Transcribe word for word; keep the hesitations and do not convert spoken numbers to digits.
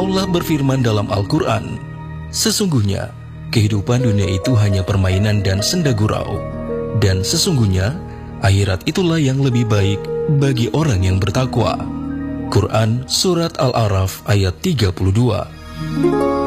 Allah berfirman dalam Al-Quran, "Sesungguhnya kehidupan dunia itu hanya permainan dan senda gurau, dan sesungguhnya akhirat itulah yang lebih baik bagi orang yang bertakwa." Quran Surat Al-A'raf ayat tiga puluh dua.